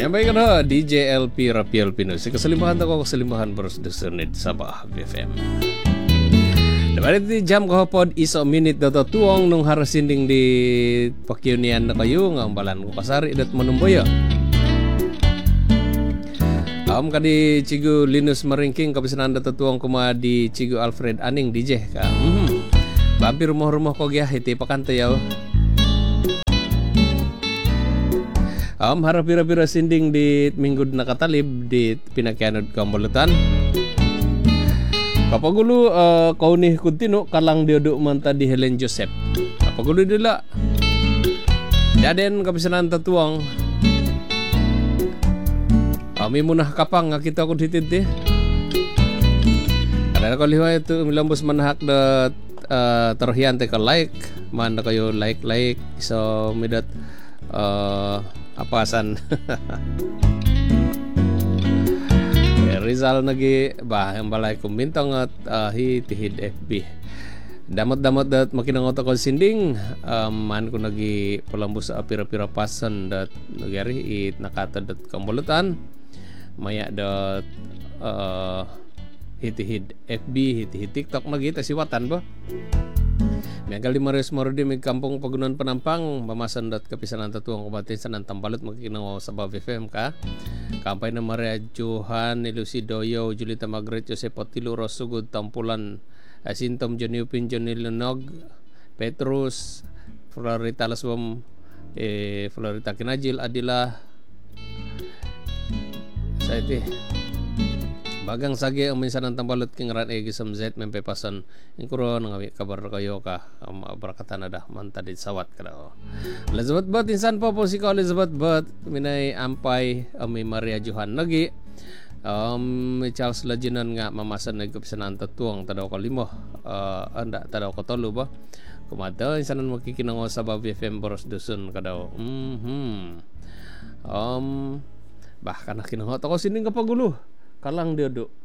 Yang baik kan DJ LP Rapi Alpino. Keselimbahan tako keselimbahan bersedesernit Sabah BFM. Dapat di jam kahapod iso minute dato tuong nung harasinding di pakyunian na kayo ngambalan ko kasari dat manumboyo. Kadi Cigu Linus Meringking kabisanan dato tuong kuma di Cigu Alfred Aning DJ ka. Bampir rumah-rumah ko gya hiti pakantayaw. Harap pira-pira sinding di minggu nakatalib di pinakyanod kambulutan. Kapagulo kau nih kuntino kalang diodok manta di Helen Joseph. Kapagulo dila. Daden kabisanan tatuang. Kami munah kapang ngakita ko ditid eh. Kadang ko liwa itu milambos manahak dat terhian teka like man kayo like so midat apasan Rizal nagi bah yang balay kumbintang at hitihid FB damot dat makinangot ako sinding man ko nagi palambos sa pira-pira pasan dat nagari it nakata dat kambulutan maya dat hitihid FB hitihid TikTok nagi tasiwatan ba. Mengkali maris mordi mi kampung Pagunan Penampang pamasan dat kapisanan tatuang kubatisan ng Tambalot magkinaw sa BFM ka. Kampay na Maria Johan, Lucy Doyo, Julita Margaret, Joseph Otilo, Rosugod, Tampulan, Sintom, Johnny Upin, Johnny Lenog, Petrus, Florita Laswam, Florita Kinajil, Adila, sa iti. Bagang sagi ang minsan ng Tambalot king ran gisam zet mempepasan ingkuro ngawi kabar kayo ka barakatan ada mantadit sawat kada. Elizabeth Bat insan po si Elizabeth Bat minay ampay ami Maria Johan lagi Charles Lajinan nga mamasan nagkapisanan tatuang tadaw ko limo anda tadaw ko tolo ba kumada insan makikinango sa BFM Boros Dusun kadaw bahkan kinango to ko sining kapagulo kalang diodok